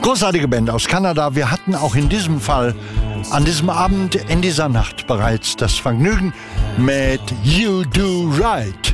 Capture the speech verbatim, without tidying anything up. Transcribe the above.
Großartige Band aus Kanada. Wir hatten auch in diesem Fall an diesem Abend, in dieser Nacht bereits das Vergnügen mit You Do Right.